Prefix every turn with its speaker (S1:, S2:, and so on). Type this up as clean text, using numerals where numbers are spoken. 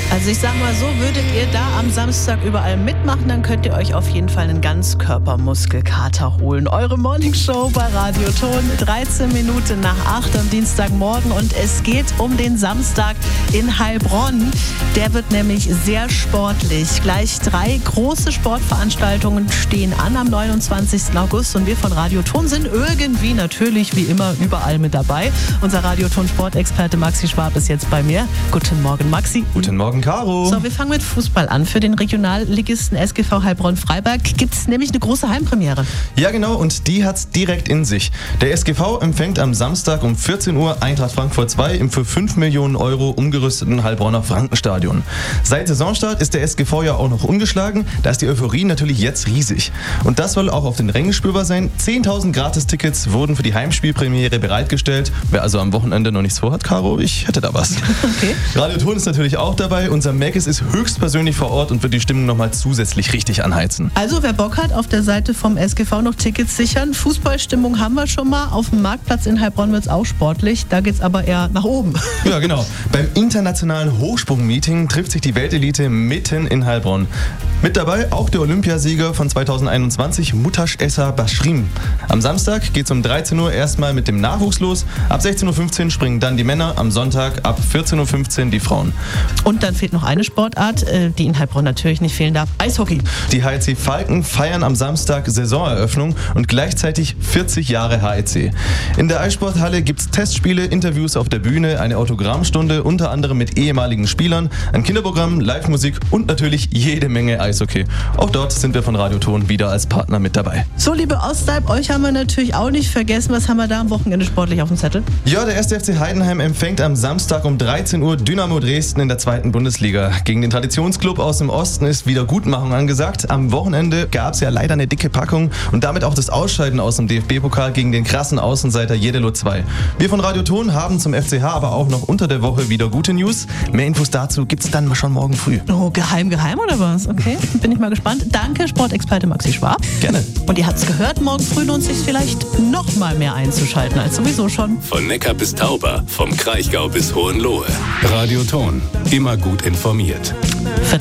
S1: Also ich sag mal so, würdet ihr da am Samstag überall mitmachen, dann könnt ihr euch auf jeden Fall einen Ganzkörpermuskelkater holen. Eure Morningshow bei Radio Ton, 13 Minuten nach 8 am Dienstagmorgen und es geht um den Samstag in Heilbronn. Der wird nämlich sehr sportlich. Gleich 3 große Sportveranstaltungen stehen an am 29. August und wir von Radio Ton sind irgendwie natürlich wie immer überall mit dabei. Unser Radio Ton Sportexperte Maxi Schwab ist jetzt bei mir. Guten Morgen, Maxi.
S2: Guten Morgen, Caro.
S1: So, wir fangen mit Fußball an. Für den Regionalligisten SGV Heilbronn-Freiberg gibt es nämlich eine große Heimpremiere.
S2: Ja, genau, und die hat's direkt in sich. Der SGV empfängt am Samstag um 14 Uhr Eintracht Frankfurt 2 im für 5 Millionen Euro umgerüsteten Heilbronner Frankenstadion. Seit Saisonstart ist der SGV ja auch noch ungeschlagen, da ist die Euphorie natürlich jetzt riesig. Und das soll auch auf den Rängen spürbar sein. 10.000 Gratistickets wurden für die Heimspielpremiere bereitgestellt. Wer also am Wochenende noch nichts vorhat, Caro, ich hätte da was.
S1: Okay.
S2: Radio Ton ist natürlich auch dabei. Unser Mackes ist höchstpersönlich vor Ort und wird die Stimmung nochmal zusätzlich richtig anheizen.
S1: Also wer Bock hat, auf der Seite vom SGV noch Tickets sichern. Fußballstimmung haben wir schon mal. Auf dem Marktplatz in Heilbronn wird es auch sportlich. Da geht es aber eher nach oben.
S2: Ja, genau. Beim internationalen Hochsprung-Meeting trifft sich die Weltelite mitten in Heilbronn. Mit dabei auch der Olympiasieger von 2021, Mutaş Esa Başrim. Am Samstag geht es um 13 Uhr erstmal mit dem Nachwuchs los. Ab 16.15 Uhr springen dann die Männer. Am Sonntag ab 14.15 Uhr die Frauen.
S1: Und dann fehlt noch eine Sportart, die in Heilbronn natürlich nicht fehlen darf. Eishockey.
S2: Die HEC Falken feiern am Samstag Saisoneröffnung und gleichzeitig 40 Jahre HEC. In der Eissporthalle gibt es Testspiele, Interviews auf der Bühne, eine Autogrammstunde, unter anderem mit ehemaligen Spielern, ein Kinderprogramm, Live-Musik und natürlich jede Menge Eishockey. Auch dort sind wir von Radio Ton wieder als Partner mit dabei.
S1: So, liebe Ostalb, euch haben wir natürlich auch nicht vergessen. Was haben wir da am Wochenende sportlich auf dem Zettel?
S2: Ja, der 1. FC Heidenheim empfängt am Samstag um 13 Uhr Dynamo Dresden in der 2. Bundesliga. Gegen den Traditionsclub aus dem Osten ist Wiedergutmachung angesagt. Am Wochenende gab es ja leider eine dicke Packung und damit auch das Ausscheiden aus dem DFB-Pokal gegen den krassen Außenseiter Jeddelo 2. Wir von Radio Ton haben zum FCH aber auch noch unter der Woche wieder gute News. Mehr Infos dazu gibt's dann schon morgen früh.
S1: Oh, geheim oder was? Okay, bin ich mal gespannt. Danke, Sportexperte Maxi Schwab.
S2: Gerne.
S1: Und ihr habt's gehört, morgen früh lohnt es sich vielleicht noch mal mehr einzuschalten als sowieso schon.
S3: Von Neckar bis Tauber, vom Kraichgau bis Hohenlohe. Radio Ton, immer gut informiert.